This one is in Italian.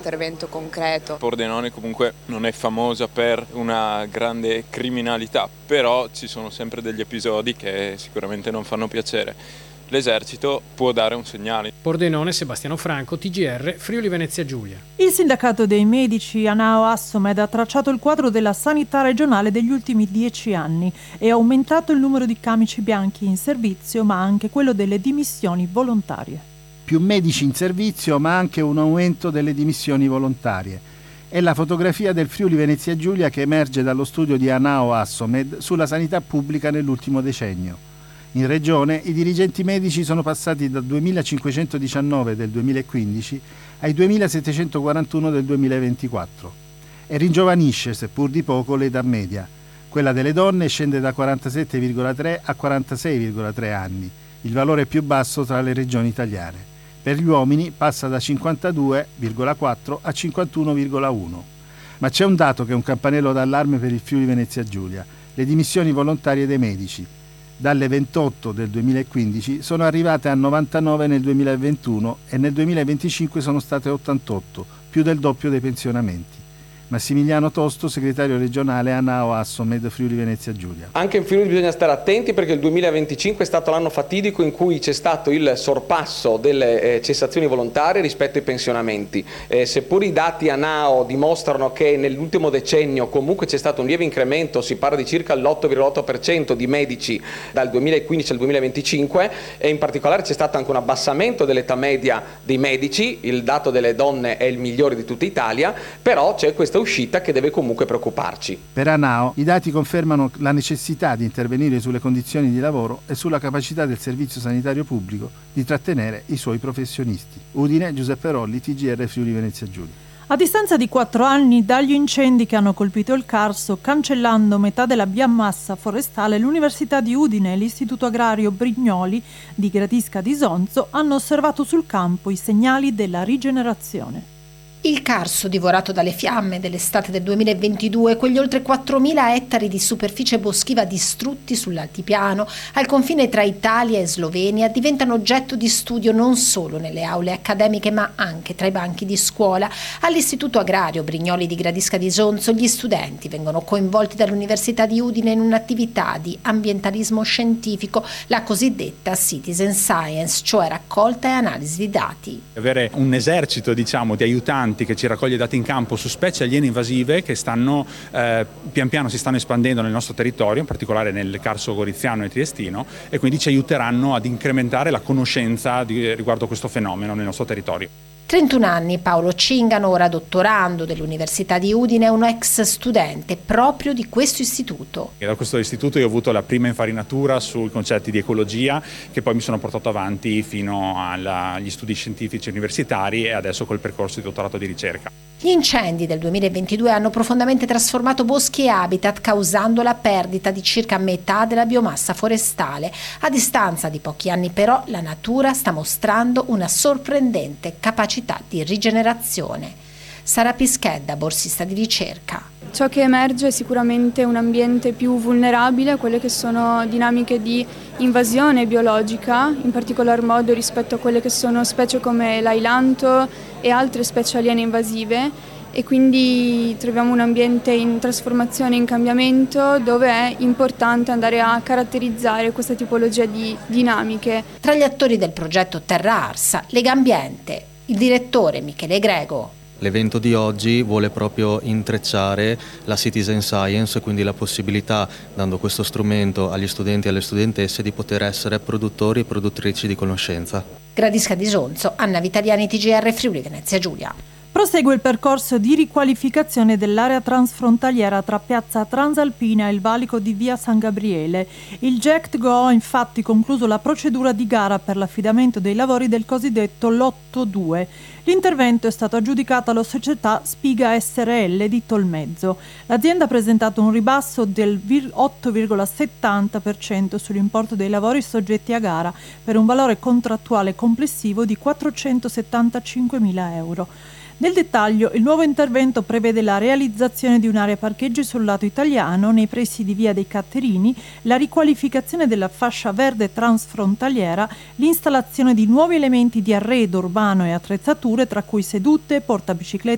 intervento concreto. Pordenone comunque non è famosa per una grande criminalità, però ci sono sempre degli episodi che sicuramente non fanno piacere. L'esercito può dare un segnale. Pordenone, Sebastiano Franco, TGR, Friuli Venezia Giulia. Il sindacato dei medici ANAO Assomed ha tracciato il quadro della sanità regionale degli ultimi 10 anni e ha aumentato il numero di camici bianchi in servizio, ma anche quello delle dimissioni volontarie. Più medici in servizio, ma anche un aumento delle dimissioni volontarie. È la fotografia del Friuli Venezia Giulia che emerge dallo studio di ANAO Assomed sulla sanità pubblica nell'ultimo decennio. In regione i dirigenti medici sono passati da 2.519 del 2015 ai 2.741 del 2024 e ringiovanisce, seppur di poco, l'età media. Quella delle donne scende da 47,3 a 46,3 anni, il valore più basso tra le regioni italiane. Per gli uomini passa da 52,4 a 51,1. Ma c'è un dato che è un campanello d'allarme per il Friuli Venezia Giulia: le dimissioni volontarie dei medici. Dalle 28 del 2015 sono arrivate a 99 nel 2021 e nel 2025 sono state 88, più del doppio dei pensionamenti. Massimiliano Tosto, segretario regionale ANAO Assomed Friuli Venezia Giulia. Anche in Friuli bisogna stare attenti perché il 2025 è stato l'anno fatidico in cui c'è stato il sorpasso delle cessazioni volontarie rispetto ai pensionamenti. Seppur i dati ANAO dimostrano che nell'ultimo decennio comunque c'è stato un lieve incremento, si parla di circa l'8,8% di medici dal 2015 al 2025 e in particolare c'è stato anche un abbassamento dell'età media dei medici, il dato delle donne è il migliore di tutta Italia, però c'è questa uscita che deve comunque preoccuparci. Per ANAO i dati confermano la necessità di intervenire sulle condizioni di lavoro e sulla capacità del servizio sanitario pubblico di trattenere i suoi professionisti. Udine, Giuseppe Rolli, TGR Friuli Venezia Giulia. A distanza di 4 anni dagli incendi che hanno colpito il Carso, cancellando metà della biomassa forestale, l'Università di Udine e l'Istituto Agrario Brignoli di Gradisca di Sonzo hanno osservato sul campo i segnali della rigenerazione. Il Carso, divorato dalle fiamme dell'estate del 2022, quegli oltre 4.000 ettari di superficie boschiva distrutti sull'altipiano, al confine tra Italia e Slovenia, diventano oggetto di studio non solo nelle aule accademiche ma anche tra i banchi di scuola. All'Istituto Agrario Brignoli di Gradisca di Sonzo gli studenti vengono coinvolti dall'Università di Udine in un'attività di ambientalismo scientifico, la cosiddetta Citizen Science, cioè raccolta e analisi di dati. Avere un esercito, di aiutanti che ci raccoglie dati in campo su specie aliene invasive che stanno pian piano si stanno espandendo nel nostro territorio, in particolare nel Carso Goriziano e Triestino, e quindi ci aiuteranno ad incrementare la conoscenza riguardo questo fenomeno nel nostro territorio. 31 anni, Paolo Cingano, ora dottorando dell'Università di Udine, è un ex studente proprio di questo istituto. E da questo istituto io ho avuto la prima infarinatura sui concetti di ecologia che poi mi sono portato avanti fino agli studi scientifici universitari e adesso col percorso di dottorato di ricerca. Gli incendi del 2022 hanno profondamente trasformato boschi e habitat, causando la perdita di circa metà della biomassa forestale. A distanza di pochi anni però la natura sta mostrando una sorprendente capacità di rigenerazione. Sara Pischedda, borsista di ricerca. Ciò che emerge è sicuramente un ambiente più vulnerabile a quelle che sono dinamiche di invasione biologica, in particolar modo rispetto a quelle che sono specie come l'ailanto e altre specie aliene invasive, e quindi troviamo un ambiente in trasformazione, in cambiamento, dove è importante andare a caratterizzare questa tipologia di dinamiche. Tra gli attori del progetto Terra Arsa, Legambiente, il direttore Michele Grego. L'evento di oggi vuole proprio intrecciare la Citizen Science, quindi la possibilità, dando questo strumento agli studenti e alle studentesse, di poter essere produttori e produttrici di conoscenza. Gradisca di Sonzo, Anna Vitaliani, TGR Friuli Venezia Giulia. Prosegue il percorso di riqualificazione dell'area transfrontaliera tra Piazza Transalpina e il valico di Via San Gabriele. Il GECTGO ha infatti concluso la procedura di gara per l'affidamento dei lavori del cosiddetto Lotto 2. L'intervento è stato aggiudicato alla società Spiga SRL di Tolmezzo. L'azienda ha presentato un ribasso del 8,70% sull'importo dei lavori soggetti a gara per un valore contrattuale complessivo di 475.000 euro. Nel dettaglio, il nuovo intervento prevede la realizzazione di un'area parcheggi sul lato italiano nei pressi di Via dei Catterini, la riqualificazione della fascia verde transfrontaliera, l'installazione di nuovi elementi di arredo urbano e attrezzature tra cui sedute, portabiciclette